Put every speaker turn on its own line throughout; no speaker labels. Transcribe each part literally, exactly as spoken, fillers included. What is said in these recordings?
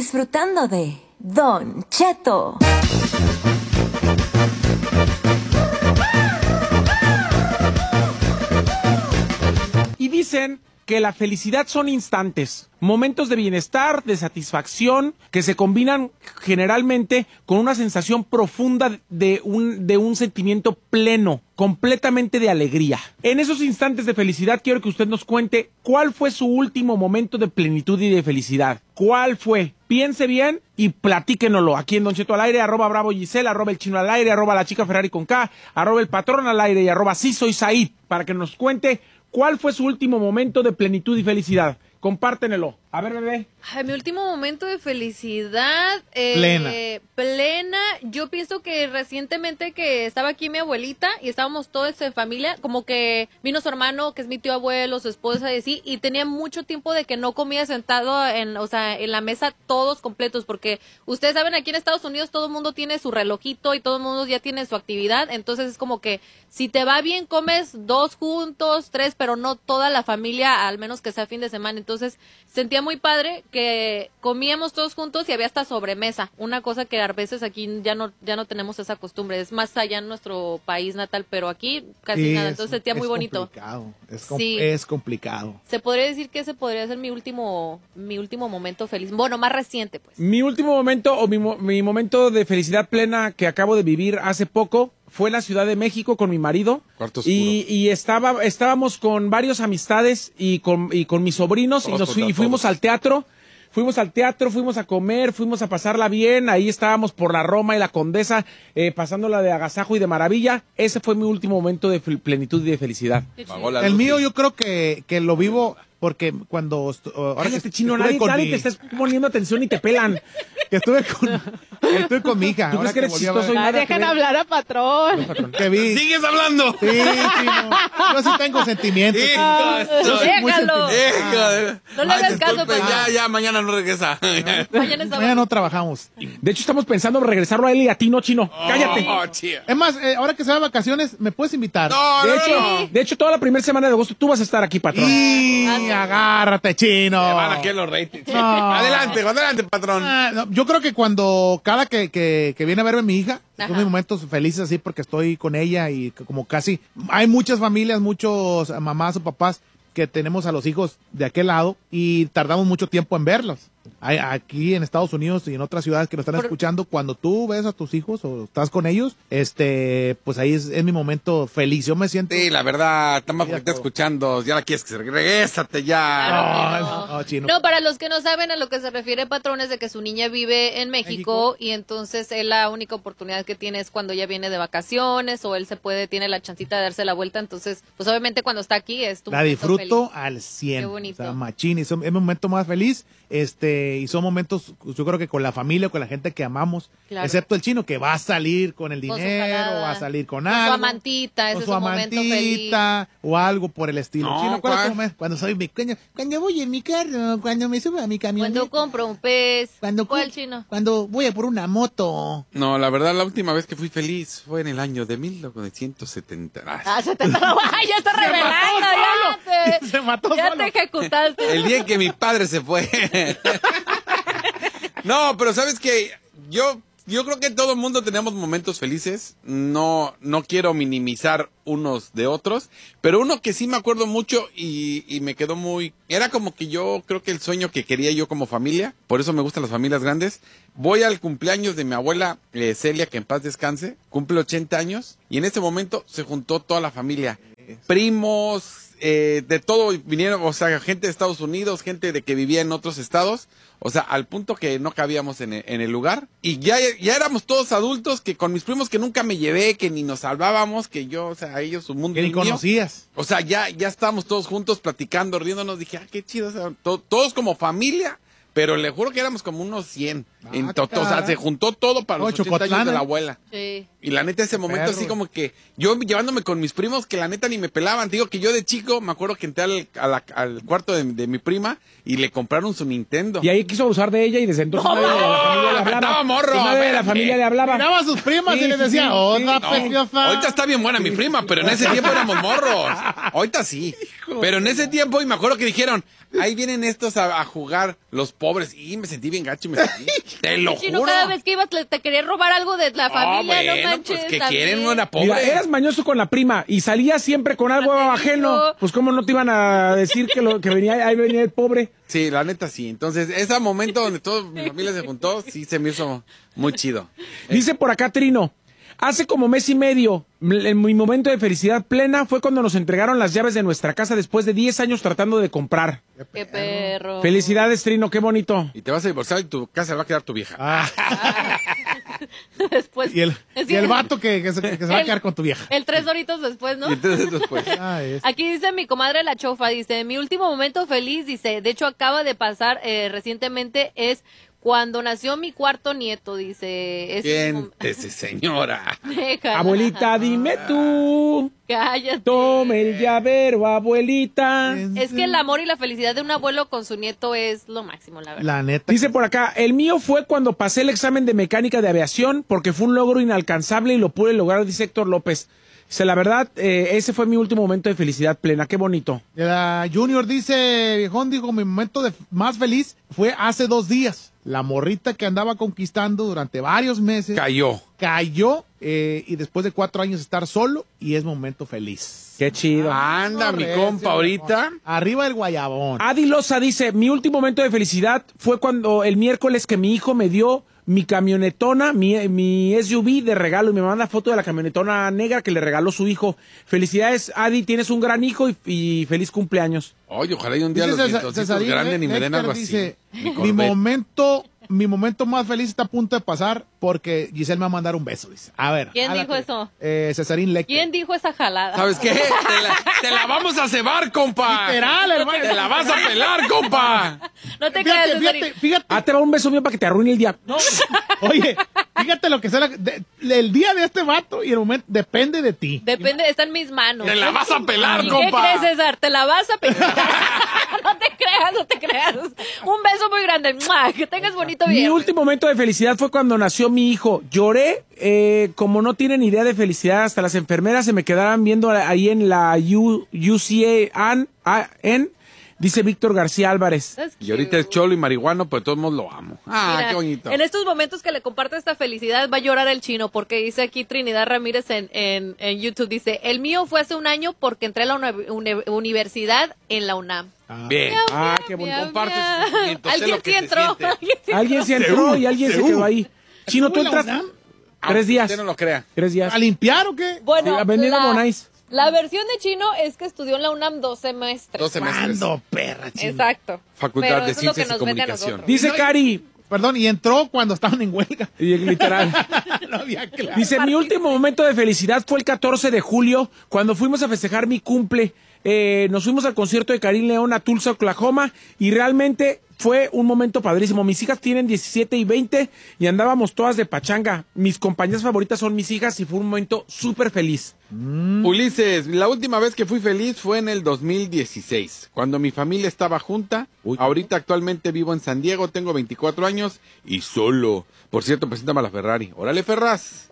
disfrutando de Don Cheto.
Y dicen que la felicidad son instantes, momentos de bienestar, de satisfacción, que se combinan generalmente con una sensación profunda de un, de un sentimiento pleno, completamente de alegría. En esos instantes de felicidad quiero que usted nos cuente cuál fue su último momento de plenitud y de felicidad. ¿Cuál fue? Piense bien y platíquenoslo aquí en Don Cheto al aire, arroba Bravo Giselle, arroba El Chino al aire, arroba La Chica Ferrari con K, arroba El Patrón al aire y arroba Sí Soy Said, para que nos cuente ¿cuál fue su último momento de plenitud y felicidad? Compártenelo. A ver, bebé.
Ay, mi último momento de felicidad. Eh,
Plena.
Plena. Yo pienso que recientemente que estaba aquí mi abuelita y estábamos todos en familia, como que vino su hermano, que es mi tío abuelo, su esposa y así, y tenía mucho tiempo de que no comía sentado en, o sea, en la mesa todos completos, porque ustedes saben, aquí en Estados Unidos todo el mundo tiene su relojito y todo el mundo ya tiene su actividad, entonces es como que si te va bien comes dos juntos, tres, pero no toda la familia, al menos que sea fin de semana. Entonces sentía muy padre que comíamos todos juntos y había hasta sobremesa, una cosa que a veces aquí ya no ya no tenemos esa costumbre, es más allá en nuestro país natal, pero aquí casi
Sí,
nada,
es-
entonces sentía muy
es
bonito.
Complicado. Es, com-
Sí.
es complicado.
Se podría decir que ese podría ser mi último mi último momento feliz, bueno, más reciente pues.
Mi último momento o mi, mo- mi momento de felicidad plena que acabo de vivir hace poco fue en la Ciudad de México con mi marido.
Cuarto oscuro.
Y, y estaba, estábamos con varios amistades y con, y con mis sobrinos
Todos
y, nos fui-
contra
y fuimos
todos.
al teatro. Fuimos al teatro, fuimos a comer, fuimos a pasarla bien. Ahí estábamos por la Roma y la Condesa, eh, pasándola de agasajo y de maravilla. Ese fue mi último momento de fel- plenitud y de felicidad.
Apagó la
El
luz.
mío yo creo que, que lo vivo porque cuando... estu- ahora que
Cállate,
est-
chino,
estuve
nadie,
con
nadie
mi-
te está poniendo atención y te pelan.
que estuve con, estuve con mi hija.
¿Tú
ahora
crees que eres
volví a ver-
chistoso y
Ah,
nada que
dejan
ver?
hablar a patrón.
que vi.
¡Sigues hablando!
Sí, chino. Yo sí tengo sentimientos.
Hijo
chino.
de
Yo soy muy
Déjalo.
sentimental.
Hijo de-
No le
Ay,
hagas caso,
disculpe,
papá.
Ya, ya, mañana no regresa.
Mañana está
Mañana no trabajamos.
De hecho, estamos pensando en regresarlo a él y a ti, no, chino. Cállate.
Oh, chía.
Es más, eh, ahora que se va de vacaciones, ¿me puedes invitar?
No,
De
no,
hecho,
no.
de hecho, toda la primera semana de agosto tú vas a estar aquí, patrón.
Y agárrate, chino.
Me van a quedar los ratings.
No.
Adelante, adelante, patrón.
Ah, no, yo creo que cuando cada que, que, que viene a verme mi hija,
Ajá.
son mis momentos felices así porque estoy con ella y que como casi hay muchas familias, muchos mamás o papás que tenemos a los hijos de aquel lado y tardamos mucho tiempo en verlos. Hay- Aquí en Estados Unidos y en otras ciudades que nos están
Por-
escuchando, cuando tú ves a tus hijos o estás con ellos, este, pues ahí es, es mi momento feliz. Yo me siento.
Sí, la verdad, estamos
Sí, a
está
todo.
escuchando. Ya la quieres que se regrésate ya.
Claro que
No,
no.
no, chino.
No, para los que no saben a lo que se refiere Patrón es de que su niña vive en México,
México.
y entonces él la única oportunidad que tiene es cuando ella viene de vacaciones o él se puede, tiene la chancita de darse la vuelta, entonces pues obviamente cuando está aquí es tu
La
momento
disfruto
feliz.
al cien.
Qué bonito.
O sea, machín. Y son- es mi momento más feliz. Este, y son momentos, yo creo que con la familia, con la gente que amamos.
Claro.
Excepto el chino que va a salir con el
Con su
dinero,
jalada,
va a salir con
con su
algo.
amantita, ese
con
es
su
su momento feliz.
amantita o algo por el estilo.
No,
Chino, ¿cuál es tu
¿cuál?
momento? Cuando soy mi cuando, cuando voy en mi carro, cuando me subo a mi camioneta.
Cuando compro un pez.
Cuando
¿Cuál
cu-
chino?
Cuando voy a por una moto.
No, la verdad, la última vez que fui feliz fue en el año de mil novecientos setenta. Ah,
Ah, se te Ay, ya está revelando, ya te,
Se mató
ya
solo.
te ejecutaste.
El día en que mi padre se fue. No, pero sabes que yo, yo creo que todo el mundo tenemos momentos felices. No, no quiero minimizar unos de otros, pero uno que sí me acuerdo mucho y, y me quedó muy, era como que yo creo que el sueño que quería yo como familia, por eso me gustan las familias grandes. Voy al cumpleaños de mi abuela eh, Celia, que en paz descanse, cumple ochenta años, y en ese momento se juntó toda la familia, primos, eh, de todo vinieron, o sea, gente de Estados Unidos, gente de que vivía en otros estados, o sea, al punto que no cabíamos en el, en el lugar, y ya, ya éramos todos adultos, que con mis primos que nunca me llevé, que ni nos salvábamos, que yo, o sea, a ellos su mundo
Que ni
y el mío.
conocías.
O sea, ya, ya estábamos todos juntos platicando, riéndonos, dije, ah, qué chido, o sea, to- todos como familia, pero le juro que éramos como unos cien.
Ah,
en
qué
to- o sea,
caray.
se juntó todo para
Oh,
los ochenta años
Chocotlán,
de la
¿eh?
abuela.
Sí.
Y la neta, ese momento
Perro.
así como que yo llevándome con mis primos que la neta ni me pelaban. Te digo que yo de chico me acuerdo que entré al, a la- al cuarto de, de mi prima y le compraron su Nintendo.
Y ahí quiso abusar de ella y desde entonces nadie de la familia le hablaba.
No, morro,
Y nadie de la
espérate.
familia le hablaba.
Miraba a sus primas
Sí,
y les
sí,
decía,
sí,
otra
sí.
No,
preciosa.
ahorita está bien buena mi prima, pero en ese tiempo éramos morros. Ahorita sí. Pero en ese tiempo, y me acuerdo que dijeron, ahí vienen estos a, a jugar los pobres. Y me sentí bien gacho, me sentí. Te lo
Chino,
juro.
cada vez que ibas te, te querías robar algo de la familia,
Ah, bueno,
no manches.
pues que
también.
quieren una pobre.
Mira, eras mañoso con la prima y salías siempre con algo
Te
ajeno.
digo.
Pues cómo no te iban a decir que lo que venía ahí venía el pobre.
Sí, la neta sí. Entonces, ese momento donde toda mi familia se juntó, sí se me hizo muy chido.
Dice por acá Trino, hace como mes y medio, m- mi momento de felicidad plena fue cuando nos entregaron las llaves de nuestra casa después de diez años tratando de comprar.
Qué perro.
Felicidades, Trino, qué bonito.
Y te vas a divorciar y tu casa va a quedar tu vieja.
Ah,
Después.
y, el,
Es
y el
que-
vato que, que se, que se va a
El-
quedar con tu vieja.
El tres doritos después, ¿no?
Y entonces después.
Ah, es.
Aquí dice mi comadre La Chofa, dice, mi último momento feliz, dice, de hecho acaba de pasar eh, recientemente, es cuando nació mi cuarto nieto, dice. Es un mom-
Siéntese, señora.
Déjala.
Abuelita, dime tú,
Cállate.
tome el llavero, abuelita.
Es que el amor y la felicidad de un abuelo con su nieto es lo máximo, la verdad.
La neta.
Dice por acá, el mío fue cuando pasé el examen de mecánica de aviación porque fue un logro inalcanzable y lo pude lograr, dice Héctor López. Dice, la verdad, eh, ese fue mi último momento de felicidad plena, qué bonito.
La Junior dice, viejón, digo, mi momento de más feliz fue hace dos días. La morrita que andaba conquistando durante varios meses
Cayó.
cayó eh, y después de cuatro años estar solo y es momento feliz.
Qué chido.
Anda, mi
Correcto,
compa, ahorita.
Arriba el guayabón.
Adi Loza dice, mi último momento de felicidad fue cuando el miércoles que mi hijo me dio mi camionetona, mi, mi S U V de regalo y me manda foto de la camionetona negra que le regaló su hijo. Felicidades, Adi, tienes un gran hijo y, y feliz cumpleaños.
Oye, ojalá y un día
Dice
los
Cesa-
vientositos
Cesarín,
grandes ni me den
Héctor
algo así.
dice,
Mi
mi
Corvette.
momento, mi momento más feliz está a punto de pasar porque Giselle me va a mandar un beso, dice. A ver.
¿Quién
jálate.
dijo eso?
Eh, Cesarín Lecter.
¿Quién dijo esa jalada?
¿Sabes qué? Te la, te la vamos a cebar, compa.
Literal, hermano.
Te la vas a pelar, compa.
No te creas,
Fíjate,
Cesarín.
fíjate, fíjate.
Ah, te va un beso mío para que te arruine el día.
No, oye, fíjate lo que será. de- el día de este vato y el momento depende de ti.
Depende, está en mis manos.
Te la vas a pelar,
¿Y
compa.
qué crees, César? ¿Te la vas a pelar? No te creas, no te creas. Un beso muy grande. ¡Mua! Que tengas bonito
Mi
viernes.
último momento de felicidad fue cuando nació mi hijo. Lloré, eh, como no tienen idea de felicidad, hasta las enfermeras se me quedaban viendo ahí en la U, C A N, dice Víctor García Álvarez.
That's
Y ahorita es
cute.
cholo y marihuano, pero de todos modos lo amo. Ah,
Mira,
qué bonito.
En estos momentos que le comparte esta felicidad va a llorar el chino porque dice aquí Trinidad Ramírez en, en, en YouTube, dice, el mío fue hace un año porque entré a la uni- uni- universidad en la UNAM.
Bien.
Ah, qué bonito.
Miau,
comparte
miau.
sus sentimientos, sé
Alguien
lo que
sí
se
entró.
siente.
Alguien sí
Alguien se entró y alguien se
Seúl.
quedó ahí. Chino, tú
¿Estuvo en la
entras
UNAM?
tres días.
Usted no lo crea.
Tres días.
¿A limpiar o qué?
Bueno,
Sí, vendiendo
la,
Bonais.
la versión de chino es que estudió en la UNAM dos semestres.
Dos semestres.
¿Cuándo, perra chino?
Exacto.
Facultad
Pero
de
eso es lo que
Ciencias y
nos vende a
Comunicación.
nosotros.
Dice
No, y-
Cari,
Perdón, y entró cuando estaban en huelga.
y literal.
No había clase.
Dice, mi último momento de felicidad fue el catorce de julio, cuando fuimos a festejar mi cumple. Eh, nos fuimos al concierto de Karim León a Tulsa, Oklahoma, y realmente fue un momento padrísimo. Mis hijas tienen diecisiete y veinte y andábamos todas de pachanga. Mis compañías favoritas son mis hijas y fue un momento súper feliz.
Ulises, la última vez que fui feliz fue en el dos mil dieciséis, cuando mi familia estaba junta. Ahorita actualmente vivo en San Diego, tengo veinticuatro años y solo. Por cierto, preséntame a la Ferrari. Órale, Ferraz.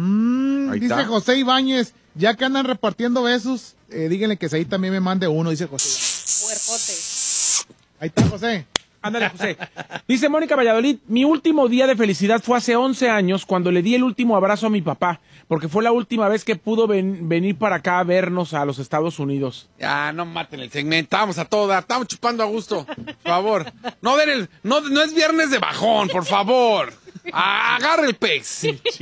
Mm,
Ahí
dice
está.
José Ibáñez, ya que andan repartiendo besos, eh, díganle que ahí también me mande uno, dice José.
Puercote.
Ahí está, José.
Ándale, José. Dice Mónica Valladolid, mi último día de felicidad fue hace once años cuando le di el último abrazo a mi papá, porque fue la última vez que pudo ven- venir para acá a vernos a los Estados Unidos.
Ya, no maten el segmento. Estamos a toda. Estamos chupando a gusto. Por favor. No den el. No, no es viernes de bajón, por favor. Ah, agarre el pez.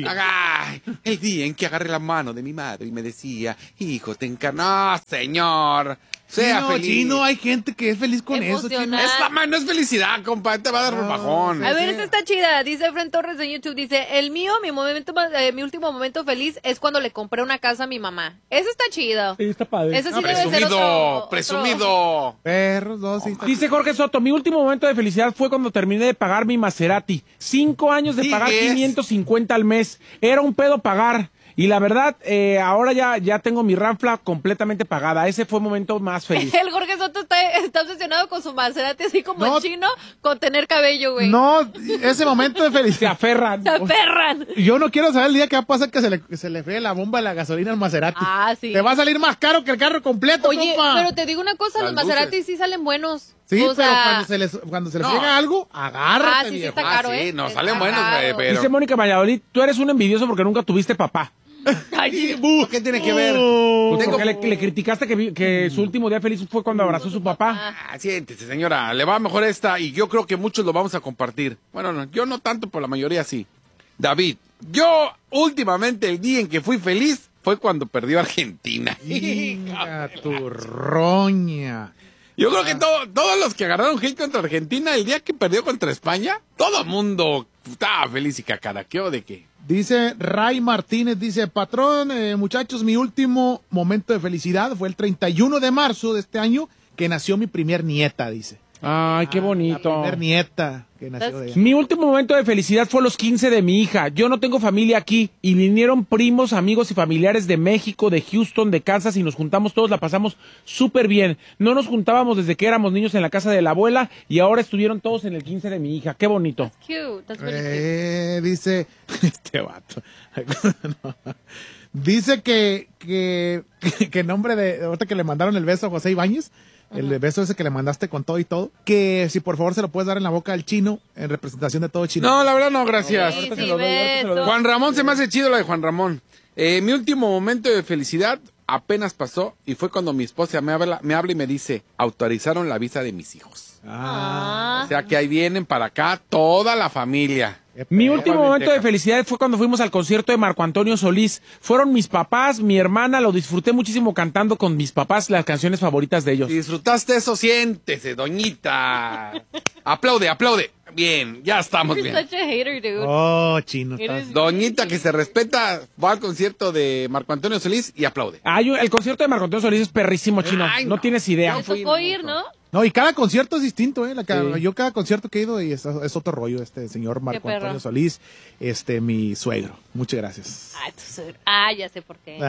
Aga- el día en que agarré la mano de mi madre y me decía, hijo, te encarnó. No, señor. Sea
Chino,
feliz.
Chino, hay gente que es feliz con eso, Chino.
Emocional.
Es la mano, no es felicidad, compa. Te va a dar un bajón.
A ver, esta está chida. Dice Fren Torres de YouTube. Dice, el mío, mi momento más- eh, mi último momento feliz es cuando le compré una casa a mi mamá. Eso está chido.
Sí, está padre.
Eso sí
Ah,
debe ser
presumido,
otro- otro-
presumido.
Perros, dos, sí.
Dice Jorge Soto, mi último momento de felicidad fue cuando terminé de pagar mi Maserati. Cinco años de
Sí,
pagar
es.
quinientos cincuenta al mes. Era un pedo pagar. Y la verdad, eh, ahora ya, ya tengo mi ranfla completamente pagada. Ese fue el momento más feliz.
El Jorge Soto está, está obsesionado con su Maserati, así como
No.
el chino, con tener cabello, güey.
No, ese momento de
Se
felicidad.
aferran.
Se aferran.
Yo no quiero saber el día que va a pasar que se le, que se le fríe la bomba de la gasolina al Maserati.
Ah, sí.
Te va a salir más caro que el carro completo,
Oye,
compa.
pero te digo una cosa,
Las
los Maserati sí salen buenos.
Sí,
o
pero
sea,
cuando se les, cuando se les
No.
friega algo, agárrate,
Ah, sí, sí
viejo.
está
Ah,
caro,
sí,
¿eh?
no,
Está
salen buenos,
caro.
güey, pero...
Dice Mónica Valladolid, tú eres un envidioso porque nunca tuviste papá.
Ay,
¿Qué tiene que ver?
Pues
Tengo-
porque le, le criticaste que, vi- que su último día feliz fue cuando abrazó a su papá.
Ah, siéntese, señora. Le va mejor esta y yo creo que muchos lo vamos a compartir. Bueno, no, yo no tanto, pero la mayoría sí. David, yo últimamente el día en que fui feliz fue cuando perdió Argentina.
Venga, tu roña.
Yo creo que todo- todos los que agarraron hate contra Argentina el día que perdió contra España, todo el mundo estaba feliz y cacaraqueó de que...
Dice Ray Martínez, dice, patrón, eh, muchachos, mi último momento de felicidad fue el treinta y uno de marzo de este año que nació mi primer nieta, dice.
Ay, qué
La
bonito.
primer nieta que nació de ella.
Mi último momento de felicidad fue los quince de mi hija. Yo no tengo familia aquí y vinieron primos, amigos y familiares de México, de Houston, de Kansas y nos juntamos todos, la pasamos súper bien. No nos juntábamos desde que éramos niños en la casa de la abuela y ahora estuvieron todos en el quince de mi hija. Qué bonito.
cute. That's really cute.
Eh, dice, este vato. No. Dice que, que, que en nombre de, ahorita que le mandaron el beso a José Ibáñez, el beso ese que le mandaste con todo y todo, que si por favor se lo puedes dar en la boca al chino, en representación de todo chino.
No, la verdad no, gracias.
Sí,
se
sí,
lo doy, ahorita se lo doy.
beso.
Juan Ramón se me hace chido la de Juan Ramón. Eh, mi último momento de felicidad apenas pasó y fue cuando mi esposa me habla, me habla y me dice, autorizaron la visa de mis hijos.
Ah,
Ah.
O sea que ahí vienen para acá toda la familia.
qué
Mi
perro.
último momento de felicidad fue cuando fuimos al concierto de Marco Antonio Solís. Fueron mis papás, mi hermana, lo disfruté muchísimo cantando con mis papás las canciones favoritas de ellos.
Si disfrutaste eso, siéntese, doñita. Aplaude, aplaude. Bien, ya estamos
You're
bien.
such a hater, dude.
Oh, chino.
Eres-
estás-
Doñita que se respeta, va al concierto de Marco Antonio Solís y aplaude.
Ah, yo- el concierto de Marco Antonio Solís es perrísimo, chino.
Ay,
no.
no.
tienes idea.
Me tocó ir, ¿no?
No, y cada concierto es distinto, ¿eh? La ca-
Sí.
Yo cada concierto que he ido y es, es otro rollo, este señor Marco
perro.
Antonio Solís, este, mi suegro. Muchas gracias.
Ah, tú ser- ah, ya sé por qué.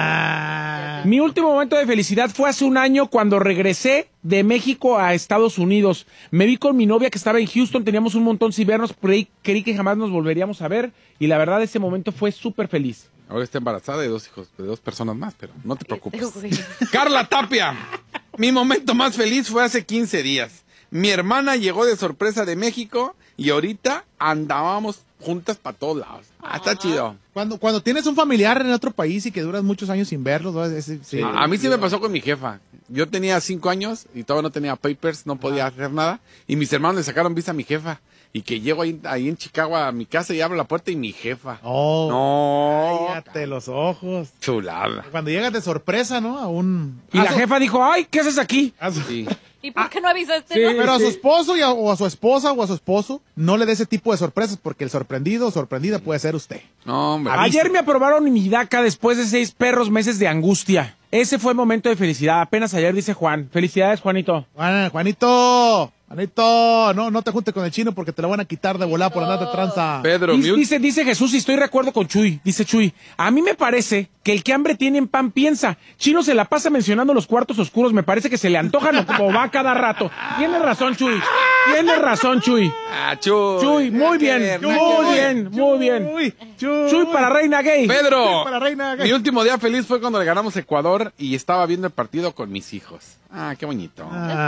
Ah.
Mi último momento de felicidad fue hace un año cuando regresé de México a Estados Unidos. Me vi con mi novia que estaba en Houston, teníamos un montón sin vernos, creí, creí que jamás nos volveríamos a ver y la verdad ese momento fue súper feliz.
Ahora está embarazada de dos hijos, de dos personas más, pero no te preocupes.
Güey.
Carla Tapia, mi momento más feliz fue hace quince días. Mi hermana llegó de sorpresa de México y ahorita andábamos juntas para todos lados. Ah, está chido.
Cuando, cuando tienes un familiar en otro país y que duras muchos años sin verlos, ¿no? Ese- sí.
A, a mí sí me pasó con mi jefa. Yo tenía cinco años y todavía no tenía papers, no podía hacer nada. Y mis hermanos le sacaron visa a mi jefa. Y que llego ahí, ahí en Chicago a mi casa y abro la puerta y mi jefa.
Oh,
No.
cállate los ojos.
Chulada.
Cuando llegas de sorpresa, ¿no? A un...
Y
a
la
su-
jefa dijo, ay, ¿qué haces aquí?
a su-
Sí.
¿Y por qué no avisaste?
sí.
no?
Pero a su esposo y a- o a su esposa o a su esposo, no le dé ese tipo de sorpresas porque el sorprendido o sorprendida puede ser usted.
No, hombre.
Ayer me aprobaron mi DACA después de seis perros meses de angustia. Ese fue el momento de felicidad. Apenas ayer, dice Juan. Felicidades, Juanito.
Juan- Juanito, Juanito, no, no te juntes con el chino porque te lo van a quitar de volar por andar de tranza.
Pedro, mi
Dice,
ul-
dice, dice Jesús, y estoy de acuerdo con Chuy. Dice Chuy, a mí me parece que el que hambre tiene en pan piensa. Chino se la pasa mencionando los cuartos oscuros. Me parece que se le antojan o como va cada rato. Tienes razón, Chuy. Tienes razón, Chuy.
Ah, Chuy.
Chuy, muy
Nada que
bien.
ver, nada que
Muy
ver.
bien, muy bien.
Chuy, Chuy.
Chuy para Reina Gay.
Pedro,
Para Reina Gay.
mi último día feliz fue cuando le ganamos a Ecuador y estaba viendo el partido con mis hijos. Ah, qué bonito.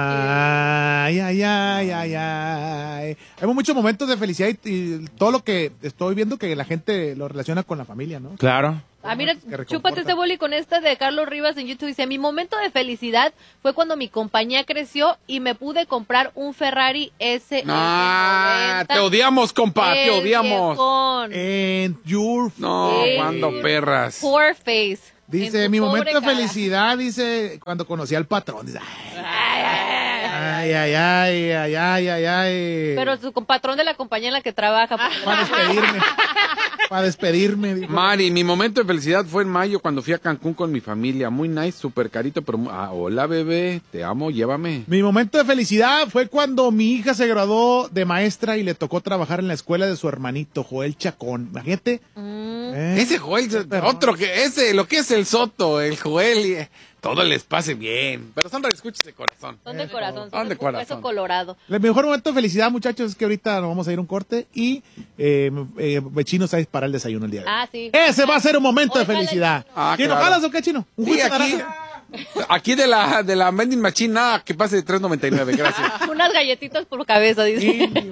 Ay, ay, ay, ay, ay. Hay muchos momentos de felicidad y, y todo lo que estoy viendo que la gente lo relaciona con la familia, ¿no?
Claro.
Ah, mira,
Que reconforta.
chúpate este boli con esta de Carlos Rivas en YouTube. Dice, mi momento de felicidad fue cuando mi compañía creció y me pude comprar un Ferrari S.
Ah, te odiamos, compa, te odiamos.
And your
No,
Sí.
cuando perras.
Poor face.
Dice,
En tu
mi
pobre
momento de
cara.
felicidad, dice, cuando conocí al patrón. Dice, ay, ay, Ay, ay, ay, ay, ay, ay, ay.
Pero su compatrón de la compañía en la que trabaja. porque-
Para despedirme. Para despedirme. dijo.
Mari, mi momento de felicidad fue en mayo cuando fui a Cancún con mi familia. Muy nice, súper carito, pero... mu- Ah, hola, bebé, te amo, llévame.
Mi momento de felicidad fue cuando mi hija se graduó de maestra y le tocó trabajar en la escuela de su hermanito, Joel Chacón. Imagínate.
Mm.
¿eh?
Ese Joel,
Perdón.
otro que... Ese, lo que es el Soto, el Joel, y- todo les pase bien. Pero son escuchas de corazón.
Son de corazón,
Son
son
de
de
corazón.
hueso colorado.
El mejor momento de felicidad, muchachos, es que ahorita nos vamos a ir a un corte y eh, eh, Chino se va a disparar el desayuno el día de hoy.
Ah, sí.
Ese va a ser un momento de
Ojalá,
felicidad.
Ah,
¿Chino,
claro.
jalas o qué, Chino? ¿Un
Sí,
jugo de
aquí,
naranja?
aquí de la, de la vending machine, nada, que pase de tres noventa y nueve, gracias.
Unas galletitas por cabeza, dice.
Sí,